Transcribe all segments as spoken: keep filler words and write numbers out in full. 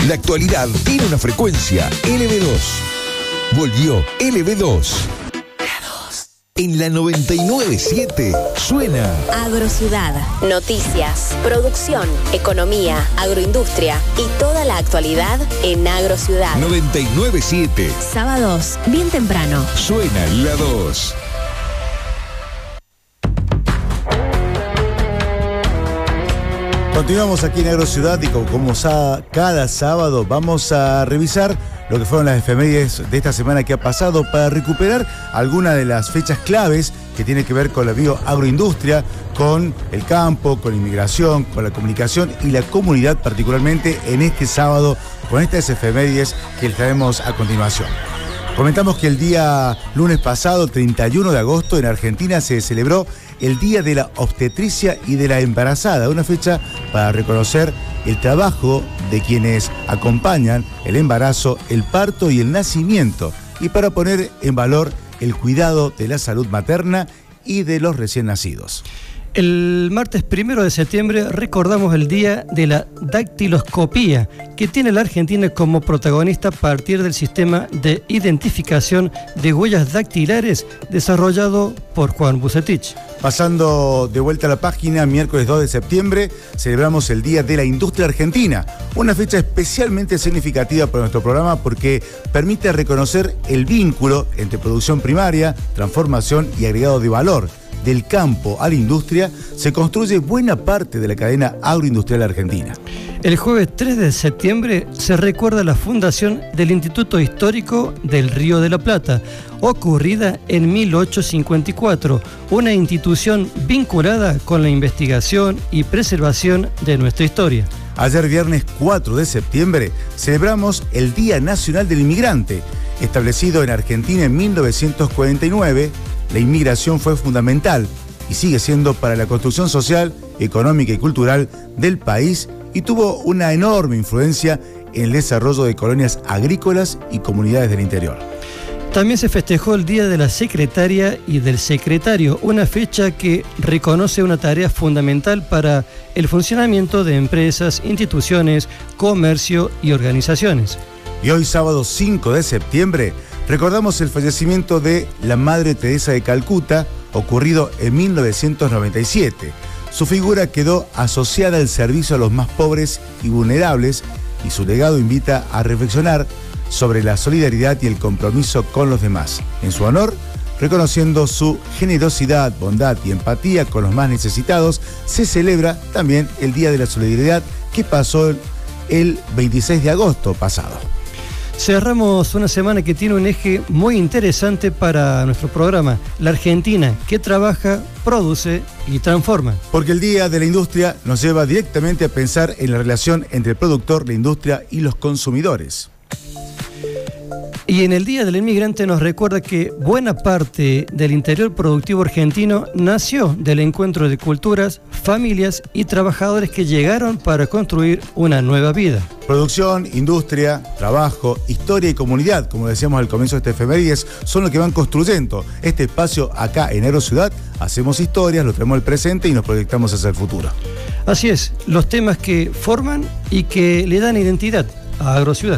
La actualidad tiene una frecuencia, L B dos. Volvió L B dos. En la noventa y nueve punto siete suena Agrociudad, noticias, producción, economía, agroindustria y toda la actualidad en Agrociudad. noventa y nueve punto siete. Sábados, bien temprano. Suena la dos. Continuamos aquí en Agrociudad y como, como sa- cada sábado vamos a revisar lo que fueron las efemérides de esta semana que ha pasado para recuperar algunas de las fechas claves que tienen que ver con la bioagroindustria, con el campo, con la inmigración, con la comunicación y la comunidad, particularmente en este sábado con estas efemérides que les traemos a continuación. Comentamos que el día lunes pasado, treinta y uno de agosto, en Argentina se celebró el Día de la Obstetricia y de la Embarazada, una fecha para reconocer el trabajo de quienes acompañan el embarazo, el parto y el nacimiento, y para poner en valor el cuidado de la salud materna y de los recién nacidos. El martes primero de septiembre recordamos el Día de la Dactiloscopía, que tiene la Argentina como protagonista a partir del sistema de identificación de huellas dactilares desarrollado por Juan Bucetich. Pasando de vuelta a la página, miércoles dos de septiembre celebramos el Día de la Industria Argentina, una fecha especialmente significativa para nuestro programa porque permite reconocer el vínculo entre producción primaria, transformación y agregado de valor. Del campo a la industria se construye buena parte de la cadena agroindustrial argentina. El jueves tres de septiembre se recuerda la fundación del Instituto Histórico del Río de la Plata, ocurrida en mil ochocientos cincuenta y cuatro, una institución vinculada con la investigación y preservación de nuestra historia. Ayer viernes cuatro de septiembre celebramos el Día Nacional del Inmigrante. Establecido en Argentina en mil novecientos cuarenta y nueve, la inmigración fue fundamental y sigue siendo para la construcción social, económica y cultural del país y tuvo una enorme influencia en el desarrollo de colonias agrícolas y comunidades del interior. También se festejó el Día de la Secretaria y del Secretario, una fecha que reconoce una tarea fundamental para el funcionamiento de empresas, instituciones, comercio y organizaciones. Y hoy, sábado cinco de septiembre, recordamos el fallecimiento de la Madre Teresa de Calcuta, ocurrido en mil novecientos noventa y siete. Su figura quedó asociada al servicio a los más pobres y vulnerables, y su legado invita a reflexionar sobre la solidaridad y el compromiso con los demás. En su honor, reconociendo su generosidad, bondad y empatía con los más necesitados, se celebra también el Día de la Solidaridad que pasó el veintiséis de agosto pasado. Cerramos una semana que tiene un eje muy interesante para nuestro programa, la Argentina, que trabaja, produce y transforma. Porque el Día de la Industria nos lleva directamente a pensar en la relación entre el productor, la industria y los consumidores. Y en el Día del Inmigrante nos recuerda que buena parte del interior productivo argentino nació del encuentro de culturas, familias y trabajadores que llegaron para construir una nueva vida. Producción, industria, trabajo, historia y comunidad, como decíamos al comienzo de este efemérides, son lo que van construyendo este espacio acá en Agrociudad. Hacemos historias, lo traemos al presente y nos proyectamos hacia el futuro. Así es, los temas que forman y que le dan identidad a Agrociudad.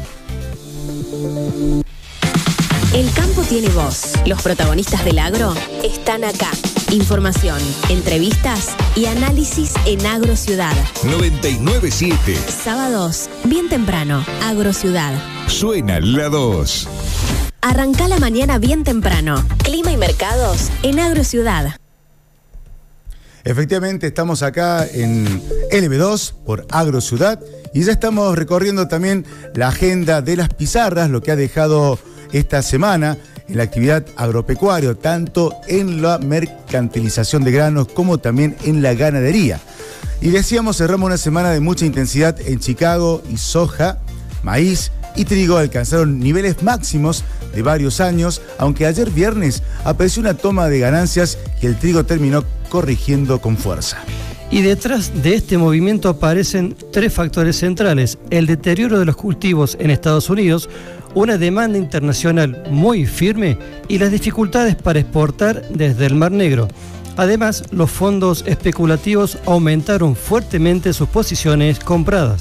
El campo tiene voz. Los protagonistas del agro están acá. Información, entrevistas y análisis en Agrociudad. noventa y nueve punto siete. Sábados, bien temprano, Agrociudad. Suena la dos. Arrancá la mañana bien temprano. Clima y mercados en Agrociudad. Efectivamente, estamos acá en L B dos por Agrociudad y ya estamos recorriendo también la agenda de las pizarras, lo que ha dejado esta semana en la actividad agropecuaria, tanto en la mercantilización de granos como también en la ganadería. Y decíamos, cerramos una semana de mucha intensidad en Chicago y soja, maíz y trigo alcanzaron niveles máximos de varios años, aunque ayer viernes apareció una toma de ganancias y el trigo terminó corrigiendo con fuerza. Y detrás de este movimiento aparecen tres factores centrales: el deterioro de los cultivos en Estados Unidos, una demanda internacional muy firme y las dificultades para exportar desde el Mar Negro. Además, los fondos especulativos aumentaron fuertemente sus posiciones compradas.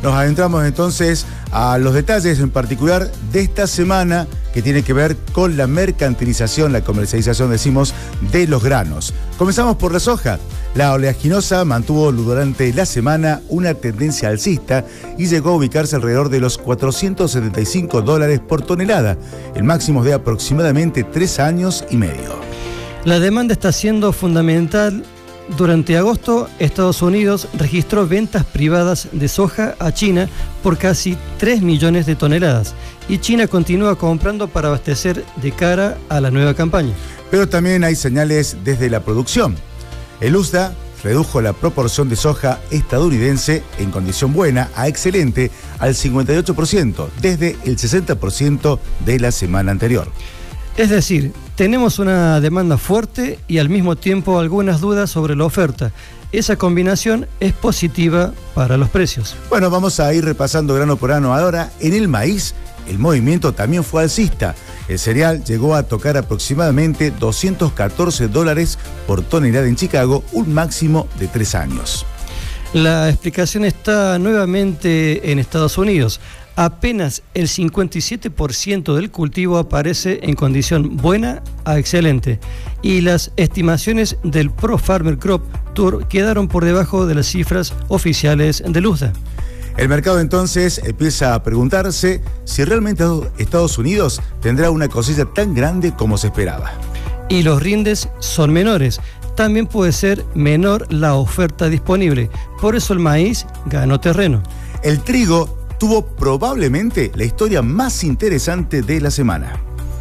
Nos adentramos entonces a los detalles en particular de esta semana que tiene que ver con la mercantilización, la comercialización, decimos, de los granos. Comenzamos por la soja. La oleaginosa mantuvo durante la semana una tendencia alcista y llegó a ubicarse alrededor de los cuatrocientos setenta y cinco dólares por tonelada, el máximo de aproximadamente tres años y medio. La demanda está siendo fundamental. Durante agosto, Estados Unidos registró ventas privadas de soja a China por casi tres millones de toneladas y China continúa comprando para abastecer de cara a la nueva campaña. Pero también hay señales desde la producción. El U S D A redujo la proporción de soja estadounidense en condición buena a excelente al cincuenta y ocho por ciento, desde el sesenta por ciento de la semana anterior. Es decir, tenemos una demanda fuerte y al mismo tiempo algunas dudas sobre la oferta. Esa combinación es positiva para los precios. Bueno, vamos a ir repasando grano por grano. Ahora, en el maíz, el movimiento también fue alcista. El cereal llegó a tocar aproximadamente doscientos catorce dólares por tonelada en Chicago, un máximo de tres años. La explicación está nuevamente en Estados Unidos. Apenas el cincuenta y siete por ciento del cultivo aparece en condición buena a excelente y las estimaciones del Pro Farmer Crop Tour quedaron por debajo de las cifras oficiales del U S D A. El mercado entonces empieza a preguntarse si realmente Estados Unidos tendrá una cosecha tan grande como se esperaba. Y los rindes son menores. También puede ser menor la oferta disponible. Por eso el maíz ganó terreno. El trigo tuvo probablemente la historia más interesante de la semana.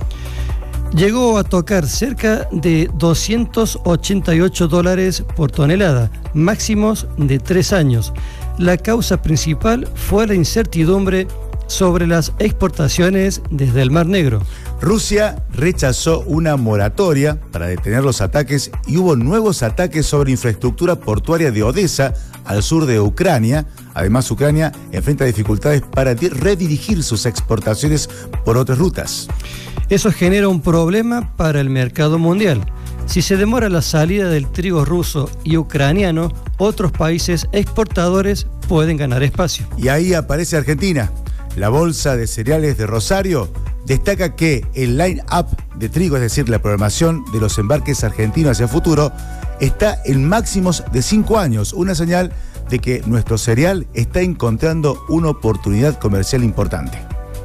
Llegó a tocar cerca de doscientos ochenta y ocho dólares por tonelada, máximos de tres años. La causa principal fue la incertidumbre sobre las exportaciones desde el Mar Negro. Rusia rechazó una moratoria para detener los ataques y hubo nuevos ataques sobre infraestructura portuaria de Odessa, al sur de Ucrania. Además, Ucrania enfrenta dificultades para redirigir sus exportaciones por otras rutas. Eso genera un problema para el mercado mundial. Si se demora la salida del trigo ruso y ucraniano, otros países exportadores pueden ganar espacio. Y ahí aparece Argentina. La Bolsa de Cereales de Rosario destaca que el line-up de trigo, es decir, la programación de los embarques argentinos hacia futuro, está en máximos de cinco años, una señal de que nuestro cereal está encontrando una oportunidad comercial importante.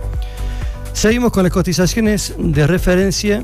Seguimos con las cotizaciones de referencia.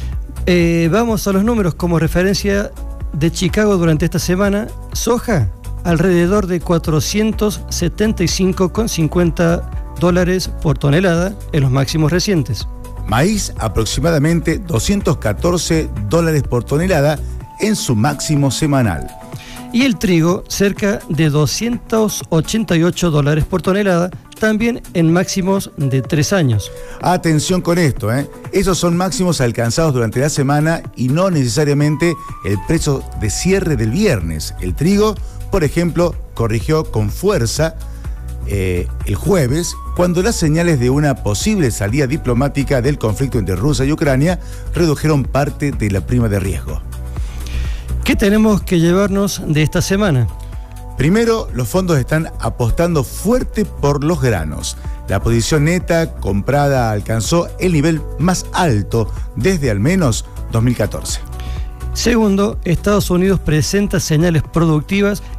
Eh, vamos a los números como referencia de Chicago durante esta semana. Soja, alrededor de cuatrocientos setenta y cinco con cincuenta dólares por tonelada en los máximos recientes. Maíz, aproximadamente doscientos catorce dólares por tonelada en su máximo semanal. Y el trigo, cerca de doscientos ochenta y ocho dólares por tonelada, también en máximos de tres años. Atención con esto, ¿eh? Esos son máximos alcanzados durante la semana y no necesariamente el precio de cierre del viernes. El trigo, por ejemplo, corrigió con fuerza eh, el jueves, cuando las señales de una posible salida diplomática del conflicto entre Rusia y Ucrania redujeron parte de la prima de riesgo. ¿Qué tenemos que llevarnos de esta semana? Primero, los fondos están apostando fuerte por los granos. La posición neta comprada alcanzó el nivel más alto desde al menos dos mil catorce. Segundo, Estados Unidos presenta señales productivas